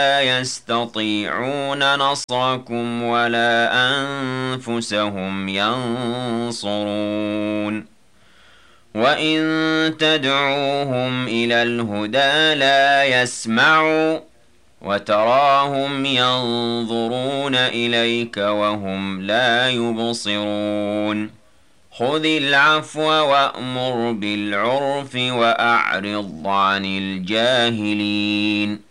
يستطيعون نصركم ولا أنفسهم ينصرون وإن تدعوهم إلى الهدى لا يسمعوا وتراهم ينظرون إليك وهم لا يبصرون خذ العفو وأمر بالعرف وأعرض عن الجاهلين